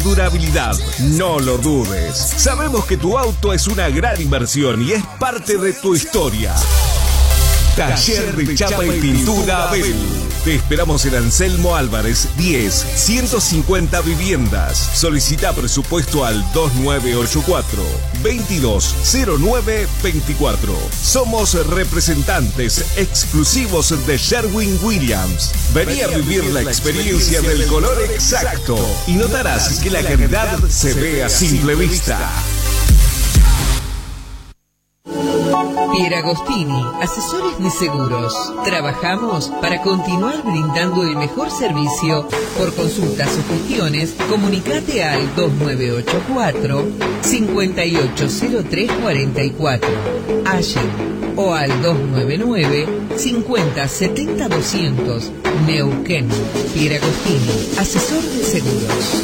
Durabilidad, no lo dudes. Sabemos que tu auto es una gran inversión y es parte de tu historia. Taller de Chapa y Pintura Abel. Te esperamos en Anselmo Álvarez 10, 150 viviendas. Solicita presupuesto al 2984-220924. Somos representantes exclusivos de Sherwin-Williams. Vení a vivir la experiencia del color exacto y notarás que la calidad se ve a simple vista. Pieragostini, asesores de seguros. Trabajamos para continuar brindando el mejor servicio. Por consultas o gestiones, comunicate al 2984-580344, Allen, o al 299-5070-200, Neuquén. Pieragostini, asesor de seguros.